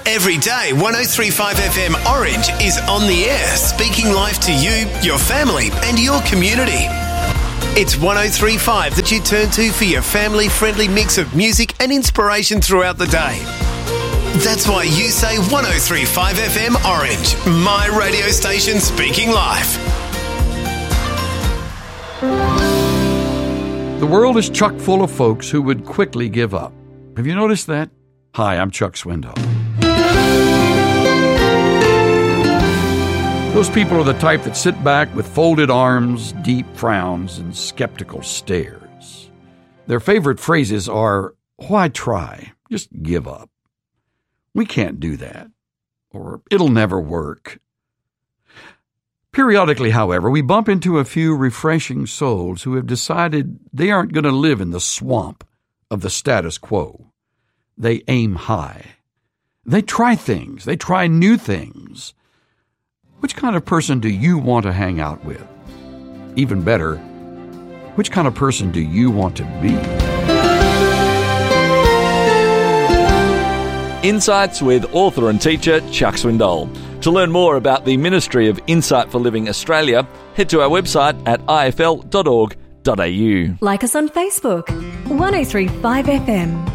Every day, 103.5 FM Orange is on the air, speaking life to you, your family and your community. It's 103.5 that you turn to for your family-friendly mix of music and inspiration throughout the day. That's why you say 103.5 FM Orange, my radio station speaking life. The world is chock full of folks who would quickly give up. Have you noticed that? Hi, I'm Chuck Swindoll. Those people are the type that sit back with folded arms, deep frowns, and skeptical stares. Their favorite phrases are, why try? Just give up. We can't do that. Or it'll never work. Periodically, however, we bump into a few refreshing souls who have decided they aren't going to live in the swamp of the status quo. They aim high. They try things. They try new things. Which kind of person do you want to hang out with? Even better, which kind of person do you want to be? Insights with author and teacher Chuck Swindoll. To learn more about the Ministry of Insight for Living Australia, head to our website at ifl.org.au. Like us on Facebook, 103.5 FM.